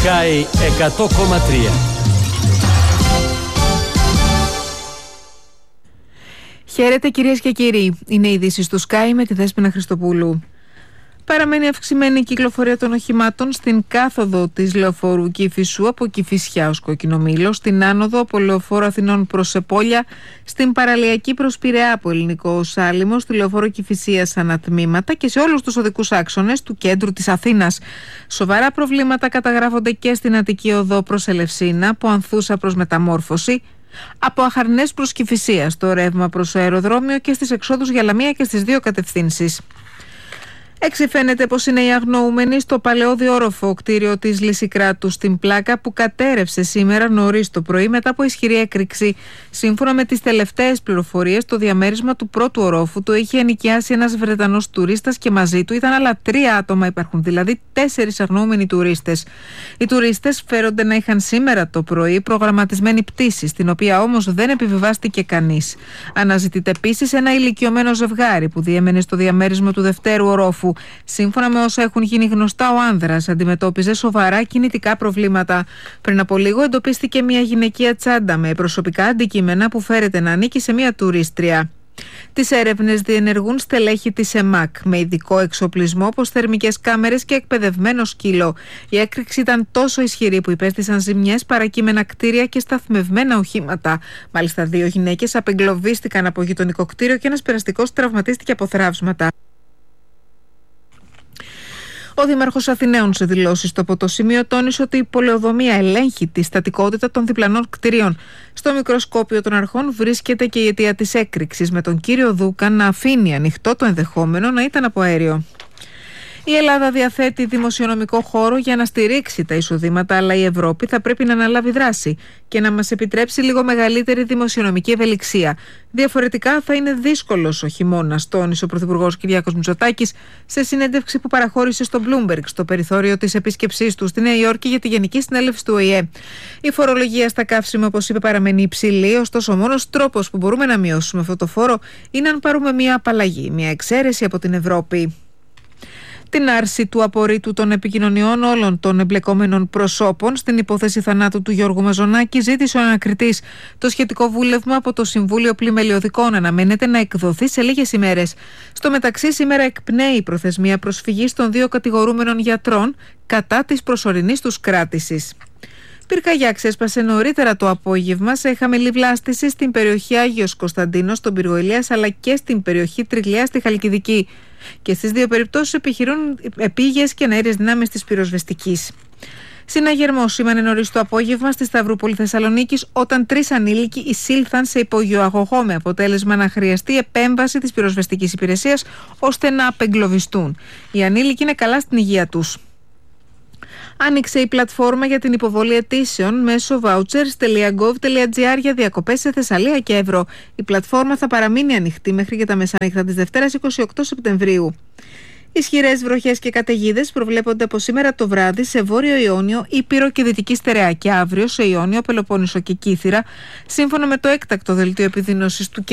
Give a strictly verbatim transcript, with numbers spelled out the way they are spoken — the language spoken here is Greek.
Sky εκατό κόμμα τρία. Χαίρετε κυρίες και κύριοι. Είναι οι ειδήσεις του Sky με τη Δέσποινα Χριστοπούλου. Παραμένει αυξημένη η κυκλοφορία των οχημάτων στην κάθοδο της λεωφόρου Κηφισού από Κηφισιά ως Κοκκινομήλο, στην άνοδο από λεωφόρο Αθηνών προς Επόλια, στην παραλιακή προς Πειραιά από Ελληνικό ως Άλυμο, στη λεωφόρο Κηφισίας ανατμήματα και σε όλους τους οδικούς άξονες του κέντρου της Αθήνας. Σοβαρά προβλήματα καταγράφονται και στην Αττική οδό προς Ελευσίνα, από Ανθούσα προς Μεταμόρφωση, από Αχαρνές προς Κηφισία, στο ρεύμα προς το αεροδρόμιο και στις εξόδους για Λαμία και στις δύο κατευθύνσεις. Έξι φαίνεται πως είναι οι αγνοούμενοι στο παλαιό διόροφο κτίριο της Λυσικράτου στην Πλάκα, που κατέρευσε σήμερα νωρίς το πρωί μετά από ισχυρή έκρηξη. Σύμφωνα με τις τελευταίες πληροφορίες, το διαμέρισμα του πρώτου ορόφου το είχε ενοικιάσει ένας Βρετανός τουρίστας και μαζί του ήταν άλλα τρία άτομα, υπάρχουν δηλαδή τέσσερις αγνοούμενοι τουρίστες. Οι τουρίστες φέρονται να είχαν σήμερα το πρωί προγραμματισμένη πτήση, στην οποία όμως δεν επιβιβάστηκε κανείς. Αναζητείται επίσης ένα ηλικιωμένο ζευγάρι που διέμενε στο διαμέρισμα του δευτέρου ορόφου. Σύμφωνα με όσα έχουν γίνει γνωστά, ο άνδρας αντιμετώπιζε σοβαρά κινητικά προβλήματα. Πριν από λίγο εντοπίστηκε μια γυναικεία τσάντα με προσωπικά αντικείμενα που φέρεται να ανήκει σε μια τουρίστρια. Τις έρευνες διενεργούν στελέχη της ΕΜΑΚ με ειδικό εξοπλισμό όπως θερμικές κάμερες και εκπαιδευμένο σκύλο. Η έκρηξη ήταν τόσο ισχυρή που υπέστησαν ζημιές παρακείμενα κτίρια και σταθμευμένα οχήματα. Μάλιστα, δύο γυναίκες απεγκλωβίστηκαν από γειτονικό κτίριο και ένας περαστικός τραυματίστηκε από θράψματα. Ο Δήμαρχος Αθηναίων σε δηλώσεις στο Ποτοσημείο τόνισε ότι η πολεοδομία ελέγχει τη στατικότητα των διπλανών κτηρίων. Στο μικροσκόπιο των αρχών βρίσκεται και η αιτία της έκρηξης, με τον κύριο Δούκα να αφήνει ανοιχτό το ενδεχόμενο να ήταν από αέριο. Η Ελλάδα διαθέτει δημοσιονομικό χώρο για να στηρίξει τα εισοδήματα, αλλά η Ευρώπη θα πρέπει να αναλάβει δράση και να μας επιτρέψει λίγο μεγαλύτερη δημοσιονομική ευελιξία. Διαφορετικά θα είναι δύσκολος ο χειμώνας, τόνισε ο Πρωθυπουργός Κυριάκος Μητσοτάκης σε συνέντευξη που παραχώρησε στο Bloomberg στο περιθώριο της επίσκεψής του στη Νέα Υόρκη για τη Γενική Συνέλευση του Ο Η Ε. Η φορολογία στα καύσιμα, όπως είπε, παραμένει υψηλή, ωστόσο ο μόνος τρόπος που μπορούμε να μειώσουμε αυτό το φόρο είναι αν πάρουμε μια απαλλαγή, μια εξαίρεση από την Ευρώπη. Την άρση του απορρίτου των επικοινωνιών όλων των εμπλεκόμενων προσώπων στην υπόθεση θανάτου του Γιώργου Μαζονάκη ζήτησε ο ανακριτής. Το σχετικό βούλευμα από το Συμβούλιο Πλημελιωδικών αναμένεται να εκδοθεί σε λίγες ημέρες. Στο μεταξύ, σήμερα εκπνέει η προθεσμία προσφυγής των δύο κατηγορούμενων γιατρών κατά της προσωρινής τους κράτησης. Πυρκαγιά ξέσπασε νωρίτερα το απόγευμα σε χαμηλή βλάστηση στην περιοχή Άγιος Κωνσταντίνος στον πύργο Ηλίας, αλλά και στην περιοχή Τριγλιά στη Χαλκιδική. Και στις δύο περιπτώσεις επιχειρούν επίγειες και εναέριες δυνάμεις της πυροσβεστικής. Συναγερμός σήμανε νωρίς το απόγευμα στη Σταυρούπολη Θεσσαλονίκης, όταν τρεις ανήλικοι εισήλθαν σε υπογειοαγωγό, με αποτέλεσμα να χρειαστεί επέμβαση της πυροσβεστικής υπηρεσίας ώστε να απεγκλωβιστούν. Οι ανήλικοι είναι καλά στην υγεία τους. Άνοιξε η πλατφόρμα για την υποβολή αιτήσεων μέσω vouchers τελεία gov τελεία gr για διακοπές σε Θεσσαλία και Εύρο. Η πλατφόρμα θα παραμείνει ανοιχτή μέχρι και τα μεσάνυχτα της Δευτέρας εικοστή ογδόη Σεπτεμβρίου. Ισχυρές βροχές και καταιγίδες προβλέπονται από σήμερα το βράδυ σε Βόρειο Ιόνιο, Ήπειρο και Δυτική Στερεά και αύριο σε Ιόνιο, Πελοπόννησο και Κύθυρα, σύμφωνα με το έκτακτο δελτίο επιδείνωσης του